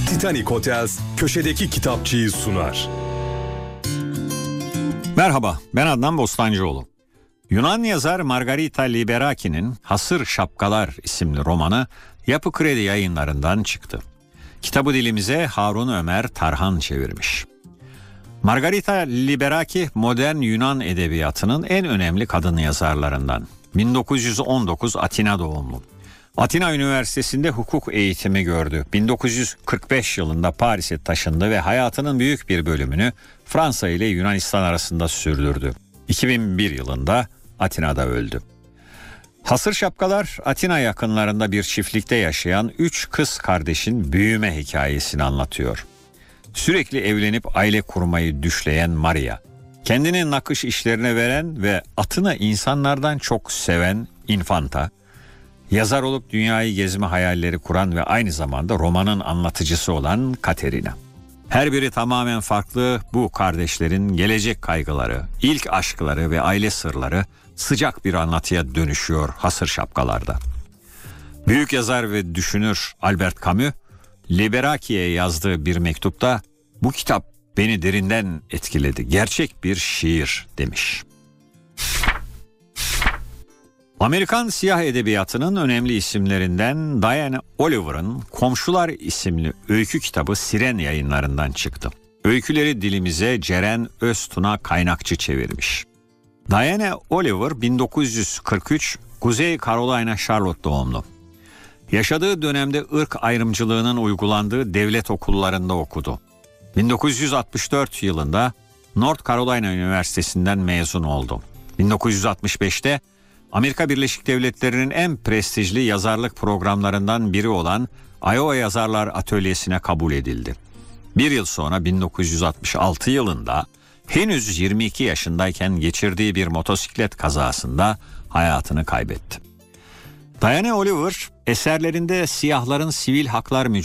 Titanic Hotels köşedeki kitapçıyı sunar. Merhaba, ben Adnan Bostancıoğlu. Yunan yazar Margarita Liberaki'nin Hasır Şapkalar isimli romanı Yapı Kredi Yayınları'ndan çıktı. Kitabı dilimize Harun Ömer Tarhan çevirmiş. Margarita Liberaki modern Yunan edebiyatının en önemli kadın yazarlarından. 1919 Atina doğumlu. Atina Üniversitesi'nde hukuk eğitimi gördü. 1945 yılında Paris'e taşındı ve hayatının büyük bir bölümünü Fransa ile Yunanistan arasında sürdürdü. 2001 yılında Atina'da öldü. Hasır Şapkalar, Atina yakınlarında bir çiftlikte yaşayan 3 kız kardeşin büyüme hikayesini anlatıyor. Sürekli evlenip aile kurmayı düşleyen Maria, kendini nakış işlerine veren ve atını insanlardan çok seven Infanta, yazar olup dünyayı gezme hayalleri kuran ve aynı zamanda romanın anlatıcısı olan Katerina. Her biri tamamen farklı bu kardeşlerin gelecek kaygıları, ilk aşkları ve aile sırları sıcak bir anlatıya dönüşüyor Hasır Şapkalar'da. Büyük yazar ve düşünür Albert Camus, Liberaki'ye yazdığı bir mektupta "Bu kitap beni derinden etkiledi, gerçek bir şiir" demiş. Amerikan siyah edebiyatının önemli isimlerinden Diane Oliver'ın Komşular isimli öykü kitabı Siren Yayınları'ndan çıktı. Öyküleri dilimize Ceren Öztuna Kaynakçı çevirmiş. Diane Oliver 1943 Kuzey Carolina Charlotte doğumlu. Yaşadığı dönemde ırk ayrımcılığının uygulandığı devlet okullarında okudu. 1964 yılında North Carolina Üniversitesi'nden mezun oldu. 1965'te Amerika Birleşik Devletleri'nin en prestijli yazarlık programlarından biri olan Iowa Yazarlar Atölyesi'ne kabul edildi. Bir yıl sonra 1966 yılında henüz 22 yaşındayken geçirdiği bir motosiklet kazasında hayatını kaybetti. Diane Oliver eserlerinde siyahların sivil haklar